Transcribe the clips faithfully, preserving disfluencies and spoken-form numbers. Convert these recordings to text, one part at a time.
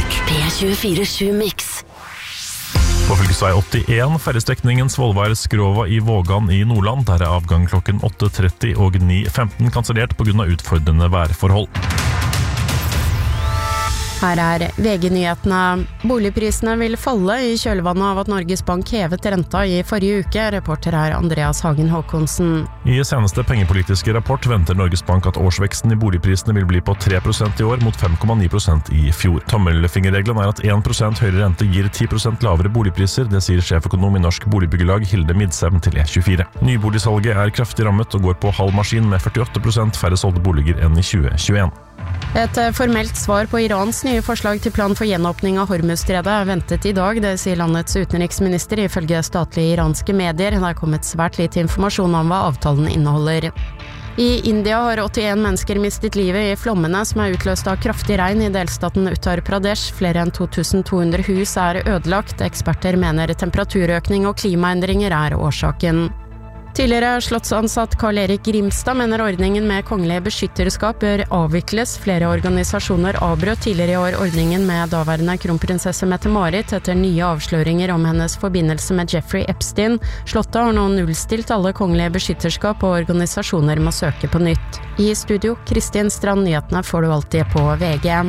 musikk. P tjuefire sju Mix. På fylkesvei åttien, ferrestrekningen Svolvær-Skrova i Vågan i Nordland, der er avgang klokken åtte tretti og ni femten kansellert på grunn av utfordrende værforhold. Her er V G-nyhetene. Boligprisene vil falle i kjølvannet av at Norges Bank hevet renta i forrige uke. Reporter er Andreas Hagen Håkonsen. I seneste pengepolitiske rapport venter Norges Bank at årsveksten i boligprisene vil bli på tre prosent i år mot fem komma ni prosent i fjor. Tommelfingerregelen er at en prosent høyere rente gir ti prosent lavere boligpriser, det sier sjeføkonom i Norsk Boligbyggelag Hilde Midsem til E tjuefire. Nyboligsalget er kraftig rammet og går på halv maskin med førtiåtte prosent færre solgte boliger enn i tjue tjueen. Et formelt svar på Irans nye forslag til plan for gjenåpning av Hormuzstredet er ventet i dag, det sier landets utenriksminister ifølge statlige iranske medier. Det er kommet svært lite informasjon om hva avtalen inneholder. I India har åttien mennesker mistet livet i flommene som er utløst av kraftig regn i delstaten Uttar Pradesh. Flere enn to tusen to hundre hus er ødelagt. Eksperter mener temperaturøkning og klimaendringer er årsaken. Tidligere slottsansatt Karl Erik Grimstad mener ordningen med kongelig beskytterskap bør avvikles. Flere organisasjoner avbrøt tidligere i år ordningen med daværende kronprinsesse Mette-Marit etter nye avsløringer om hennes forbindelse med Jeffrey Epstein. Slottet har nå nullstilt alle kongelige beskytterskap, og organisasjoner må søke på nytt. I studio, Kristin Strand, nyhetene får du alltid på V G.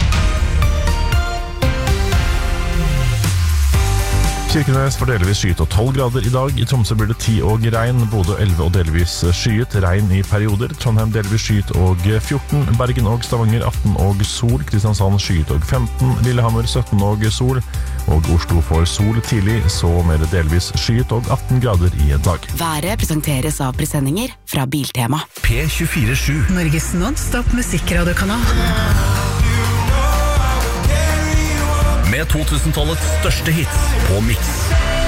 Kirkenes får delvis skyet og tolv grader i dag. I Tromsø blir det ti og regn, Bodø elleve og delvis skyet, regn i perioder. Trondheim delvis skyet og fjorten, Bergen og Stavanger atten og sol, Kristiansand skyet og femten, Lillehammer sytten og sol, og Oslo får sol tidlig, så mer delvis skyet og atten grader i dag. Været presenteres av presendinger fra Biltema. P tjuefire sju. Norges non-stop musikkradiokanal. Med to tusen-tallets største hits på Mix.